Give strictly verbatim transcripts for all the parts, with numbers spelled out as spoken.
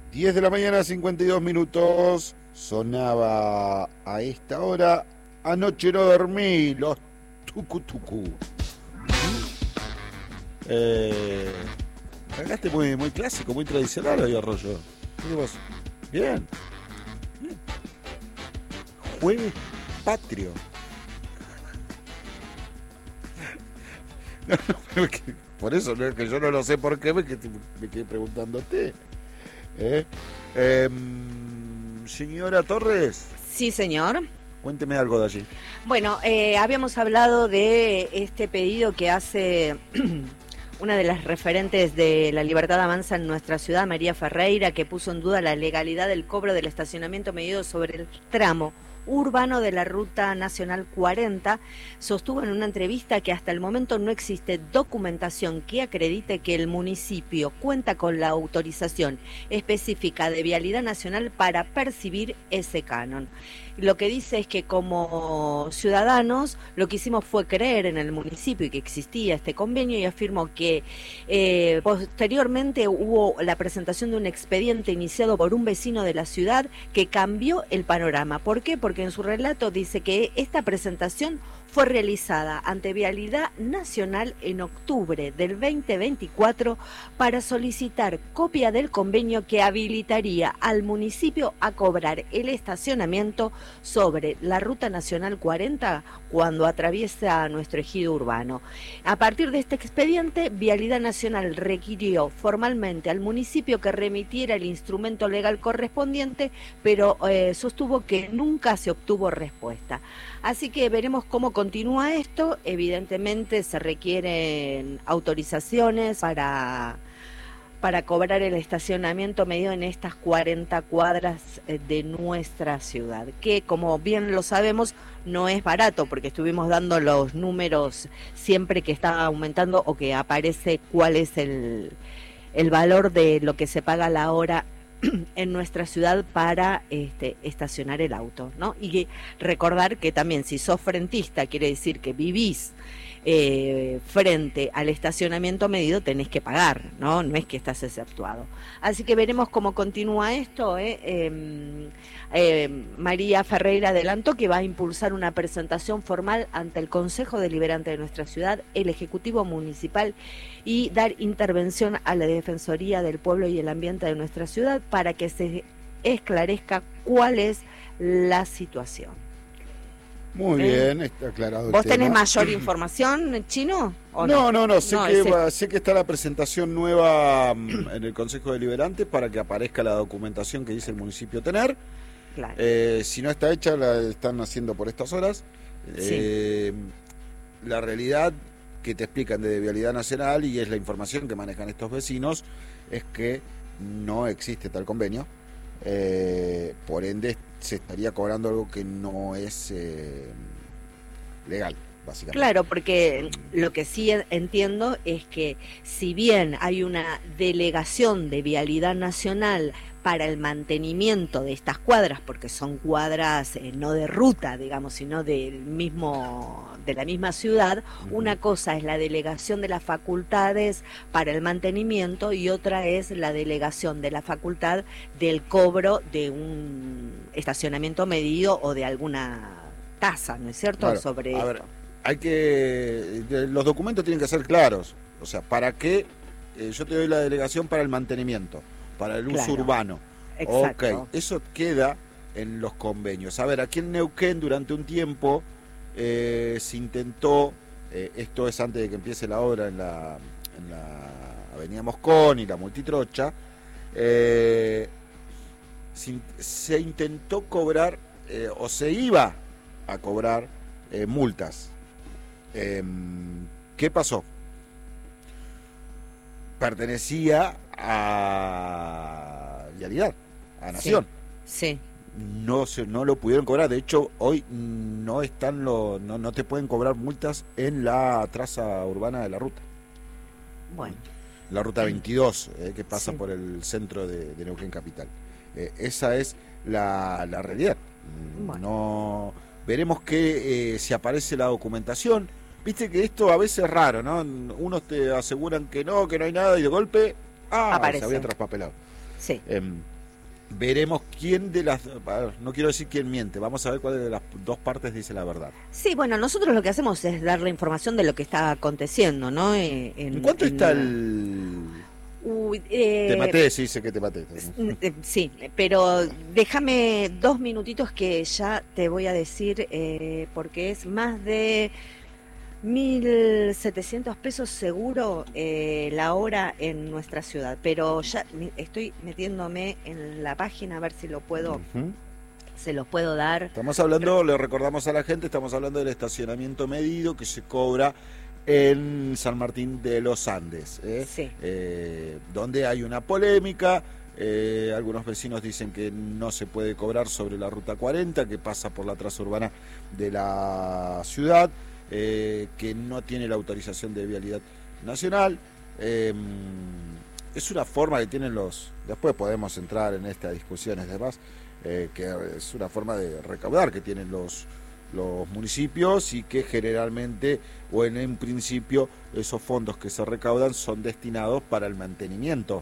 diez de la mañana, cincuenta y dos minutos. Sonaba a esta hora Anoche no dormí, los tucu tucu. Eh, Cargaste muy, muy clásico, muy tradicional hoy, Arroyo. ¿Qué vos? Bien. Bien. Jueves patrio. No, no, pero que, por eso, no, que yo no lo sé por qué, me, que, me quedé preguntándote. ¿Eh? Eh, señora Torres. Sí, señor. Cuénteme algo de allí. Bueno, eh, habíamos hablado de este pedido que hace una de las referentes de la Libertad Avanza en nuestra ciudad, María Ferreira, que puso en duda la legalidad del cobro del estacionamiento medido sobre el tramo urbano de la Ruta Nacional cuarenta. Sostuvo en una entrevista que hasta el momento no existe documentación que acredite que el municipio cuenta con la autorización específica de Vialidad Nacional para percibir ese canon. Lo que dice es que como ciudadanos lo que hicimos fue creer en el municipio y que existía este convenio, y afirmó que eh, posteriormente hubo la presentación de un expediente iniciado por un vecino de la ciudad que cambió el panorama. ¿Por qué? Porque en su relato dice que esta presentación fue realizada ante Vialidad Nacional en octubre del veinte veinticuatro para solicitar copia del convenio que habilitaría al municipio a cobrar el estacionamiento sobre la Ruta Nacional cuarenta cuando atraviesa nuestro ejido urbano. A partir de este expediente, Vialidad Nacional requirió formalmente al municipio que remitiera el instrumento legal correspondiente, pero eh, sostuvo que nunca se obtuvo respuesta. Así que veremos cómo continúa esto. Evidentemente se requieren autorizaciones para, para cobrar el estacionamiento medido en estas cuarenta cuadras de nuestra ciudad, que como bien lo sabemos no es barato, porque estuvimos dando los números siempre que está aumentando o que aparece cuál es el, el valor de lo que se paga a la hora en nuestra ciudad para este, estacionar el auto, ¿no? Y recordar que también si sos frentista, quiere decir que vivís eh, frente al estacionamiento medido, tenés que pagar, ¿no? No es que estás exceptuado. Así que veremos cómo continúa esto, ¿eh? Eh, eh, María Ferreira adelantó que va a impulsar una presentación formal ante el Consejo Deliberante de nuestra ciudad, el Ejecutivo Municipal, y dar intervención a la Defensoría del Pueblo y el Ambiente de nuestra ciudad para que se esclarezca cuál es la situación. Muy ¿Eh? bien, está aclarado. ¿Vos el tenés tema. mayor información, Chino? ¿O no, no, no, sé, no que ese... va, sé que está la presentación nueva en el Consejo Deliberante para que aparezca la documentación que dice el municipio tener. Claro. Eh, si no está hecha, la están haciendo por estas horas. Sí. Eh, la realidad que te explican de Vialidad Nacional, y es la información que manejan estos vecinos, es que no existe tal convenio, eh, por ende se estaría cobrando algo que no es eh, legal, básicamente. Claro, porque lo que sí entiendo es que si bien hay una delegación de Vialidad Nacional para el mantenimiento de estas cuadras, porque son cuadras eh, no de ruta, digamos, sino del mismo, de la misma ciudad, uh-huh. Una cosa es la delegación de las facultades para el mantenimiento y otra es la delegación de la facultad del cobro de un estacionamiento medido o de alguna tasa, ¿no es cierto? Claro. Sobre A esto. ver, hay que, los documentos tienen que ser claros, o sea, ¿para qué? Eh, yo te doy la delegación para el mantenimiento, para el uso claro. urbano. Exacto. Ok, eso queda en los convenios. A ver, aquí en Neuquén durante un tiempo eh, se intentó, eh, esto es antes de que empiece la obra en la, en la avenida Moscón y la Multitrocha, eh, se, se intentó cobrar, eh, o se iba a cobrar eh, multas. Eh, ¿Qué pasó? Pertenecía a Vialidad, a Nación. Sí, sí. No se, no lo pudieron cobrar. De hecho, hoy no están los, no, no te pueden cobrar multas en la traza urbana de la ruta. Bueno. La ruta veintidós, eh, que pasa sí. por el centro de, de Neuquén Capital. Eh, esa es la, la realidad. Bueno. No veremos que eh, si aparece la documentación. Viste que esto a veces es raro, ¿no? Unos te aseguran que no, que no hay nada, y de golpe, ah, aparece. Se había traspapelado. Sí. Eh, veremos quién de las, no quiero decir quién miente, vamos a ver cuál de las dos partes dice la verdad. Sí, bueno, nosotros lo que hacemos es dar la información de lo que está aconteciendo, ¿no? En, ¿En cuánto en está la... el...? Uy, eh... Te maté, sí, sé que te maté. Sí, pero déjame dos minutitos que ya te voy a decir, eh, porque es más de mil setecientos pesos seguro eh, la hora en nuestra ciudad, pero ya estoy metiéndome en la página a ver si lo puedo, uh-huh. se los puedo dar. Estamos hablando, le recordamos a la gente, estamos hablando del estacionamiento medido que se cobra en San Martín de los Andes, ¿eh? Sí. Eh, donde hay una polémica. Eh, algunos vecinos dicen que no se puede cobrar sobre la ruta cuarenta, que pasa por la traza urbana de la ciudad, eh, que no tiene la autorización de vialidad nacional. Eh, es una forma que tienen los... Después podemos entrar en estas discusiones y demás, eh, que es una forma de recaudar que tienen los... los municipios y que generalmente o en un principio esos fondos que se recaudan son destinados para el mantenimiento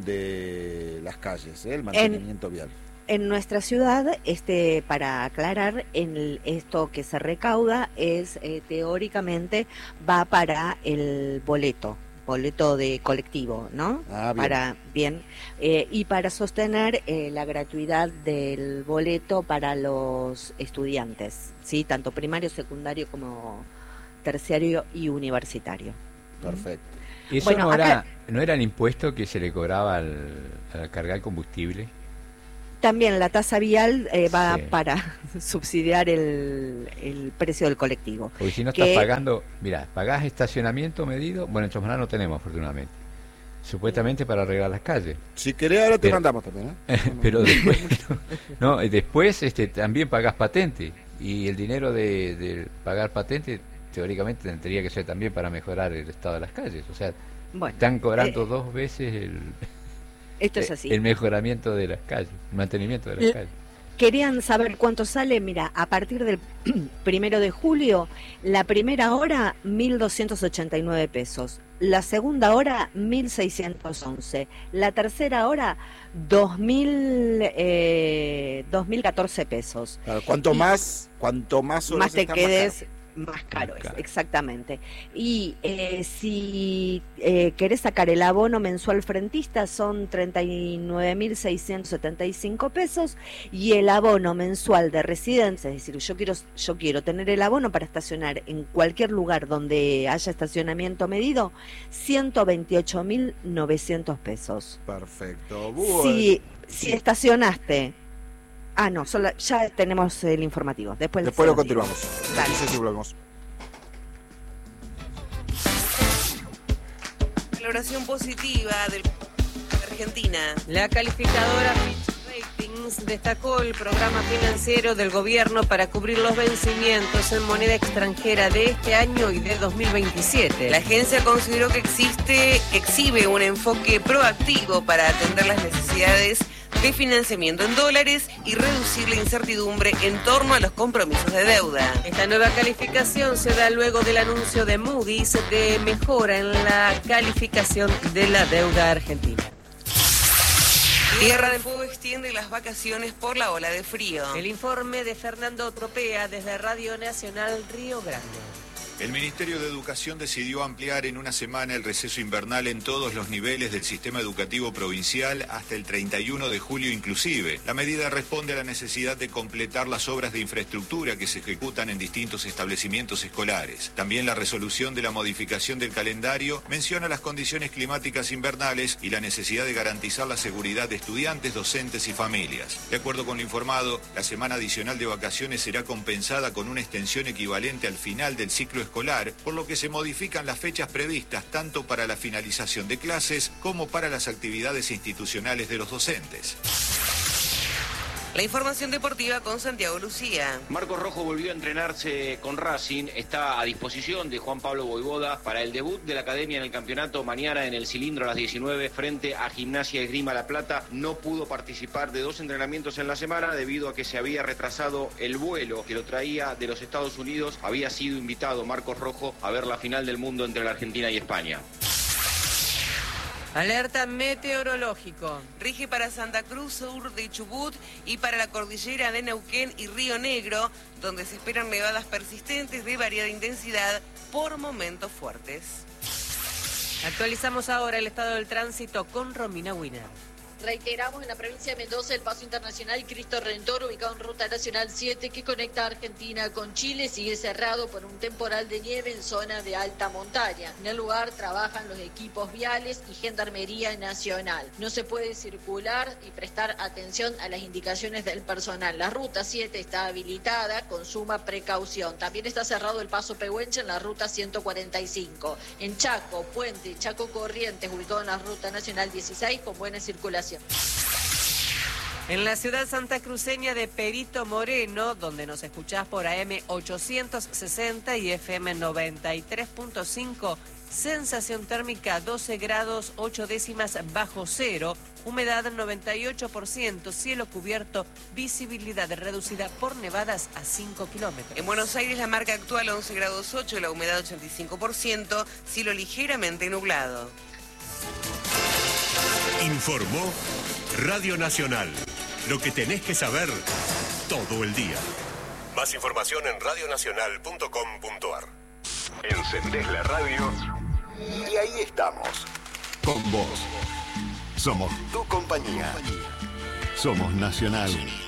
de las calles, ¿eh? El mantenimiento en, vial. En nuestra ciudad, este, para aclarar, en el, esto que se recauda es eh, teóricamente va para el boleto. boleto de colectivo, ¿no? Ah, bien. Para bien eh, y para sostener eh, la gratuidad del boleto para los estudiantes, sí, tanto primario, secundario como terciario y universitario. Perfecto. ¿Y eso bueno, no era acá, no era el impuesto que se le cobraba al, al cargar combustible? También la tasa vial eh, va sí. para subsidiar el, el precio del colectivo. Porque si no que... estás pagando, mira, pagás estacionamiento medido, bueno, en Chosmalal no tenemos afortunadamente, supuestamente para arreglar las calles. Si querés ahora te pero, mandamos también, ¿eh? Pero después, no, después este, también pagás patente, y el dinero de, de pagar patente teóricamente tendría que ser también para mejorar el estado de las calles, o sea, bueno, están cobrando eh... dos veces el... Esto es así. El mejoramiento de las calles, el mantenimiento de las L- calles. ¿Querían saber cuánto sale? Mira, a partir del primero de julio, la primera hora, mil doscientos ochenta y nueve pesos. La segunda hora, mil seiscientos once. La tercera hora, dos mil, eh, dos mil catorce pesos. Claro, cuanto y más, cuanto más horas más te quedes... Más más caro es, exactamente. Y eh, si eh, querés sacar el abono mensual frentista son treinta y nueve mil seiscientos setenta y cinco pesos, y el abono mensual de residencia, es decir, yo quiero yo quiero tener el abono para estacionar en cualquier lugar donde haya estacionamiento medido, ciento veintiocho mil novecientos pesos. Perfecto. Bueno. Si, si estacionaste Ah, no, solo, ya tenemos el informativo. Después, Después lo continuamos. Noticias y volvemos. Valoración positiva de Argentina. La calificadora Fitch Ratings destacó el programa financiero del gobierno para cubrir los vencimientos en moneda extranjera de este año y de dos mil veintisiete. La agencia consideró que existe, exhibe un enfoque proactivo para atender las necesidades de financiamiento en dólares y reducir la incertidumbre en torno a los compromisos de deuda. Esta nueva calificación se da luego del anuncio de Moody's de mejora en la calificación de la deuda argentina. Tierra del Fuego extiende las vacaciones por la ola de frío. El informe de Fernando Tropea desde Radio Nacional Río Grande. El Ministerio de Educación decidió ampliar en una semana el receso invernal en todos los niveles del sistema educativo provincial hasta el treinta y uno de julio inclusive. La medida responde a la necesidad de completar las obras de infraestructura que se ejecutan en distintos establecimientos escolares. También la resolución de la modificación del calendario menciona las condiciones climáticas invernales y la necesidad de garantizar la seguridad de estudiantes, docentes y familias. De acuerdo con lo informado, la semana adicional de vacaciones será compensada con una extensión equivalente al final del ciclo escolar, por lo que se modifican las fechas previstas tanto para la finalización de clases como para las actividades institucionales de los docentes. La información deportiva con Santiago Lucía. Marcos Rojo volvió a entrenarse con Racing, está a disposición de Juan Pablo Voivoda para el debut de la academia en el campeonato mañana en el Cilindro a las diecinueve frente a Gimnasia Esgrima La Plata. No pudo participar de dos entrenamientos en la semana debido a que se había retrasado el vuelo que lo traía de los Estados Unidos. Había sido invitado Marcos Rojo a ver la final del mundo entre la Argentina y España. Alerta meteorológico. Rige para Santa Cruz, sur de Chubut y para la cordillera de Neuquén y Río Negro, donde se esperan nevadas persistentes de variada intensidad por momentos fuertes. Actualizamos ahora el estado del tránsito con Romina Wiener. Reiteramos, en la provincia de Mendoza, el paso internacional Cristo Redentor, ubicado en Ruta Nacional siete, que conecta Argentina con Chile, sigue cerrado por un temporal de nieve en zona de alta montaña. En el lugar trabajan los equipos viales y Gendarmería Nacional. No se puede circular y prestar atención a las indicaciones del personal. La Ruta siete está habilitada con suma precaución. También está cerrado el paso Pehuenche en la Ruta ciento cuarenta y cinco. En Chaco, Puente, Chaco Corrientes, ubicado en la Ruta Nacional dieciséis, con buena circulación. En la ciudad santacruceña de Perito Moreno, donde nos escuchás por A M ochocientos sesenta y F M noventa y tres punto cinco, sensación térmica doce grados ocho décimas bajo cero, humedad noventa y ocho por ciento, cielo cubierto, visibilidad reducida por nevadas a cinco kilómetros. En Buenos Aires la marca actual once grados ocho, la humedad ochenta y cinco por ciento, cielo ligeramente nublado. Informó Radio Nacional. Lo que tenés que saber todo el día. Más información en radio nacional punto com punto a r. Encendés la radio y ahí estamos. Con vos. Somos tu compañía. Somos Nacional.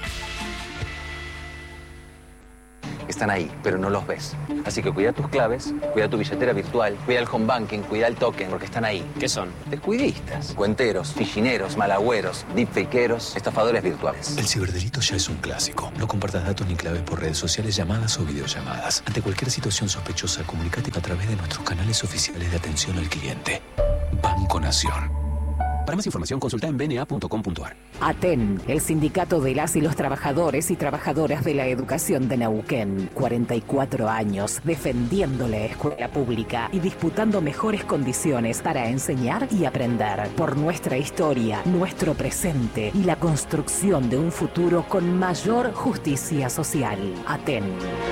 Están ahí, pero no los ves. Así que cuida tus claves, cuida tu billetera virtual, cuida el home banking, cuida el token, porque están ahí. ¿Qué son? Descuidistas, cuenteros, fichineros, malagüeros, deepfakeros, estafadores virtuales. El ciberdelito ya es un clásico. No compartas datos ni claves por redes sociales, llamadas o videollamadas. Ante cualquier situación sospechosa, comunícate a través de nuestros canales oficiales de atención al cliente. Banco Nación. Para más información, consulta en b n a punto com punto a r. ATEN, el sindicato de las y los trabajadores y trabajadoras de la educación de Neuquén. cuarenta y cuatro años defendiendo la escuela pública y disputando mejores condiciones para enseñar y aprender. Por nuestra historia, nuestro presente y la construcción de un futuro con mayor justicia social. ATEN.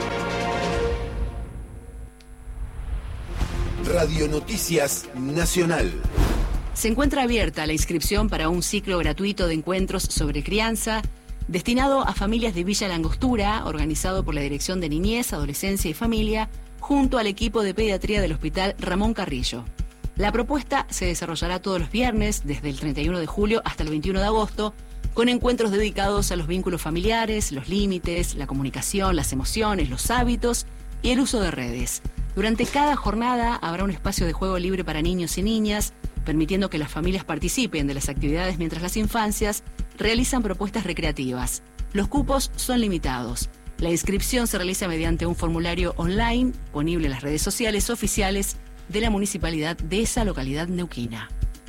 Radio Noticias Nacional. Se encuentra abierta la inscripción para un ciclo gratuito de encuentros sobre crianza destinado a familias de Villa Langostura, organizado por la Dirección de Niñez, Adolescencia y Familia, junto al equipo de pediatría del Hospital Ramón Carrillo. La propuesta se desarrollará todos los viernes, desde el treinta y uno de julio hasta el veintiuno de agosto, con encuentros dedicados a los vínculos familiares, los límites, la comunicación, las emociones, los hábitos y el uso de redes. Durante cada jornada habrá un espacio de juego libre para niños y niñas, permitiendo que las familias participen de las actividades mientras las infancias realizan propuestas recreativas. Los cupos son limitados. La inscripción se realiza mediante un formulario online disponible en las redes sociales oficiales de la municipalidad de esa localidad neuquina.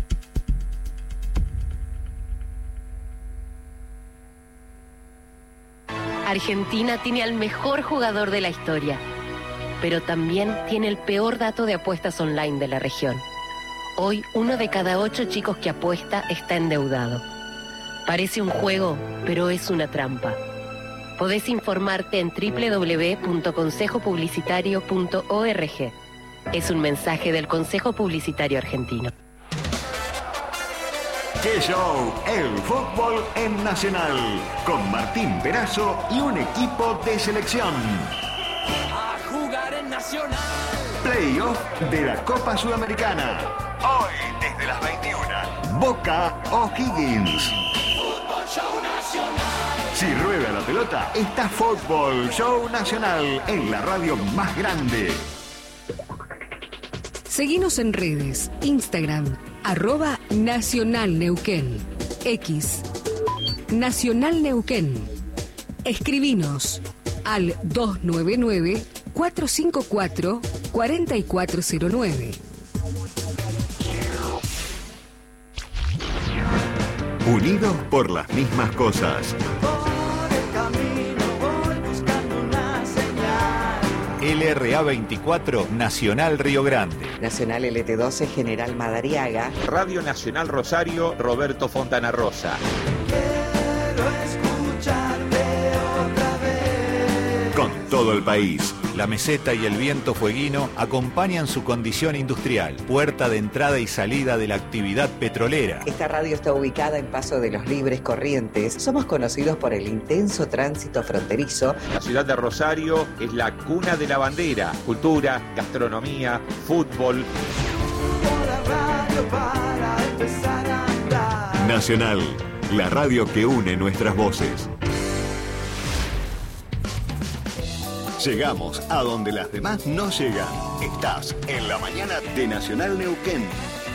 Argentina tiene al mejor jugador de la historia, pero también tiene el peor dato de apuestas online de la región. Hoy, uno de cada ocho chicos que apuesta está endeudado. Parece un juego, pero es una trampa. Podés informarte en doble u doble u doble u punto consejo publicitario punto org. Es un mensaje del Consejo Publicitario Argentino. ¡Qué show! El fútbol en Nacional, con Martín Perazo y un equipo de selección. A jugar en Nacional. Playoff de la Copa Sudamericana. Hoy, desde las veintiuna, Boca O'Higgins. Fútbol Show Nacional. Si rueda la pelota, está Fútbol Show Nacional en la radio más grande. Seguinos en redes, Instagram, arroba Nacional Neuquén, X, Nacional Neuquén. Escribinos al dos nueve nueve, cuatro cinco cuatro, cuatro cuatro cero nueve. Unidos por las mismas cosas. L R A veinticuatro, Nacional Río Grande. Nacional L T doce, General Madariaga. Radio Nacional Rosario, Roberto Fontana Rosa. Con todo el país. La meseta y el viento fueguino acompañan su condición industrial, puerta de entrada y salida de la actividad petrolera. Esta radio está ubicada en Paso de los Libres Corrientes. Somos conocidos por el intenso tránsito fronterizo. La ciudad de Rosario es la cuna de la bandera, cultura, gastronomía, fútbol. Nacional, la radio que une nuestras voces. Llegamos a donde las demás no llegan. Estás en la mañana de Nacional Neuquén.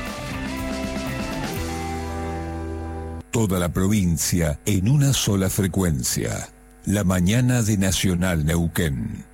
Toda la provincia en una sola frecuencia. La mañana de Nacional Neuquén.